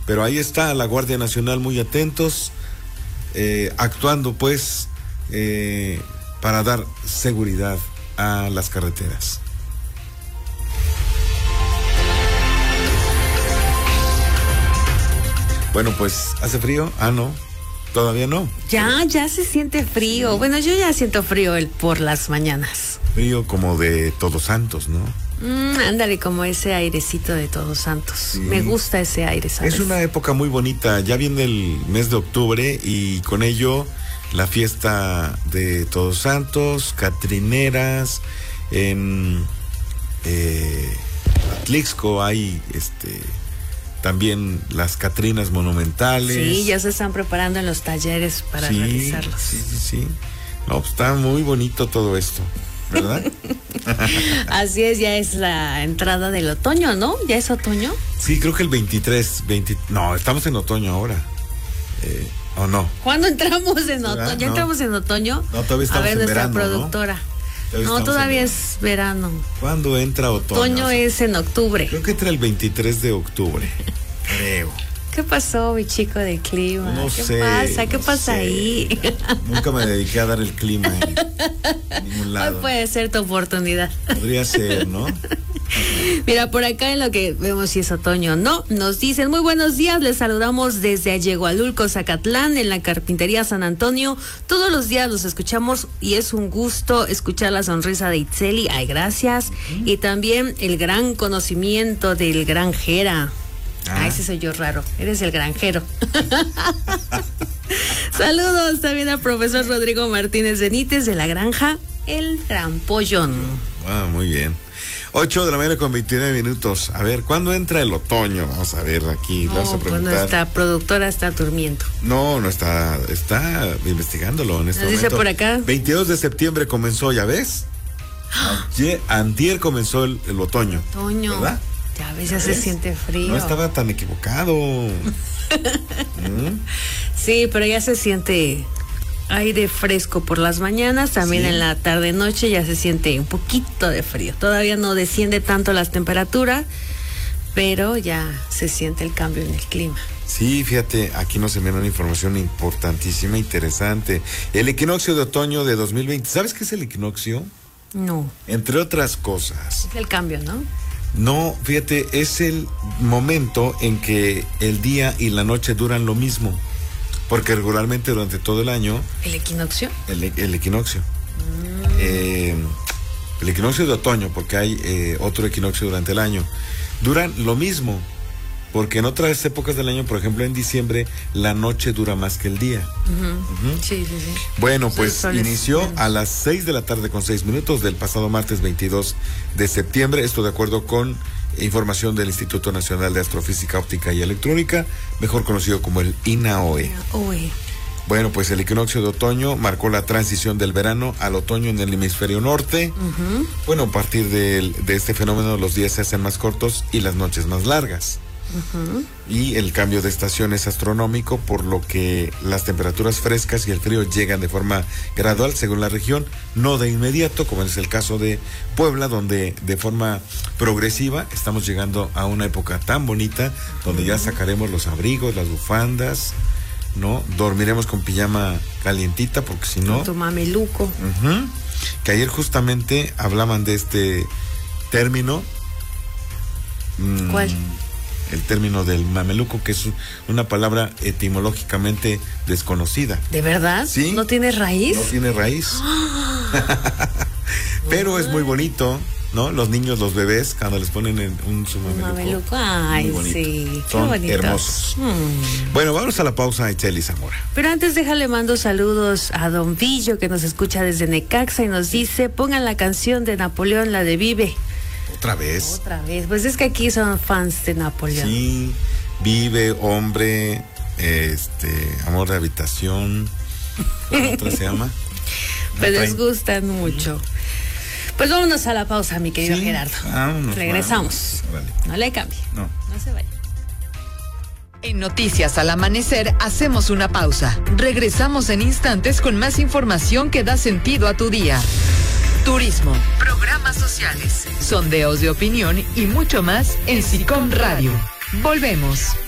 Pero ahí está la Guardia Nacional muy atentos, actuando pues para dar seguridad a las carreteras. Bueno, pues, ¿hace frío? Ah, no, todavía no. Ya se siente frío. Sí. Bueno, yo ya siento frío por las mañanas. Frío como de Todos Santos, ¿no? Ándale, como ese airecito de Todos Santos. Sí. Me gusta ese aire, ¿sabes? Es una época muy bonita. Ya viene el mes de octubre y con ello la fiesta de Todos Santos, catrineras. En Atlixco hay también las catrinas monumentales. Sí, ya se están preparando en los talleres para realizarlos. Sí. No, pues está muy bonito todo esto, ¿verdad? Así es, ya es la entrada del otoño, ¿no? ¿Ya es otoño? Sí, creo que el 23, no, estamos en otoño ahora. ¿O no? ¿Cuándo entramos en otoño? ¿Ya entramos en otoño? No, todavía estamos en verano, nuestra productora. ¿No? Todavía es verano. ¿Cuándo entra otoño? Otoño es en octubre. Creo que entra el 23 de octubre, creo. ¿Qué pasó, mi chico de clima? ¿Qué pasa ahí? Nunca me dediqué a dar el clima en ningún lado. Hoy puede ser tu oportunidad. Podría ser, ¿no? Mira, por acá en lo que vemos si es otoño o no, nos dicen: muy buenos días, les saludamos desde Ayegualulco, Zacatlán, en la Carpintería San Antonio. Todos los días los escuchamos y es un gusto escuchar la sonrisa de Itzeli. Ay, gracias. Y también el gran conocimiento del granjera. Ese soy yo raro, eres el granjero. Saludos también al profesor Rodrigo Martínez Benítez de la granja El Gran Pollón. Muy bien. 8:29 A ver, ¿cuándo entra el otoño? Vamos a ver aquí, vamos a preguntar. Pues nuestra productora está durmiendo. No está investigándolo en este momento. Dice por acá. 22 de septiembre comenzó, ¿ya ves? Antier comenzó el otoño. ¿Verdad? Ya a veces se siente frío. No estaba tan equivocado. Sí, pero ya se siente aire fresco por las mañanas, también en la tarde-noche ya se siente un poquito de frío. Todavía no desciende tanto las temperaturas, pero ya se siente el cambio en el clima. Sí, fíjate, aquí nos envían una información importantísima, interesante. El equinoccio de otoño de 2020. ¿Sabes qué es el equinoccio? No. Entre otras cosas. Es el cambio, ¿no? No, fíjate, es el momento en que el día y la noche duran lo mismo, porque regularmente durante todo el año... ¿El equinoccio? El equinoccio. El equinoccio de otoño, porque hay otro equinoccio durante el año. Duran lo mismo, porque en otras épocas del año, por ejemplo en diciembre, la noche dura más que el día. Sí. Bueno, pues inició a las 6:06 del pasado martes 22 de septiembre, esto de acuerdo con información del Instituto Nacional de Astrofísica Óptica y Electrónica, mejor conocido como el INAOE. Bueno, pues el equinoccio de otoño marcó la transición del verano al otoño en el hemisferio norte. Bueno, a partir de este fenómeno los días se hacen más cortos y las noches más largas. Y el cambio de estación es astronómico, por lo que las temperaturas frescas y el frío llegan de forma gradual según la región, no de inmediato, como es el caso de Puebla, donde de forma progresiva estamos llegando a una época tan bonita, donde ya sacaremos los abrigos, las bufandas, ¿no? Dormiremos con pijama calientita, porque si no... Tu mameluco. Que ayer justamente hablaban de este término. ¿Cuál? El término del mameluco, que es una palabra etimológicamente desconocida. ¿De verdad? Sí. ¿No tiene raíz? No tiene raíz. Pero es muy bonito, ¿no? Los niños, los bebés, cuando les ponen su mameluco. Ay, sí. Son qué hermosos. Bueno, vamos a la pausa, Itzeli Zamora. Pero antes déjale mando saludos a Don Villo, que nos escucha desde Necaxa y nos dice: pongan la canción de Napoleón, la de Vive. ¿Otra vez? Pues es que aquí son fans de Napoleón. Sí, Vive, Hombre, Amor de Habitación. ¿Cómo otra se llama? Pues les gustan mucho. Pues vámonos a la pausa, mi querido Gerardo. Regresamos. Vale. No le cambie. No se vaya. En Noticias al Amanecer hacemos una pausa. Regresamos en instantes con más información que da sentido a tu día. Turismo, programas sociales, sondeos de opinión y mucho más en SICOM Radio. Volvemos.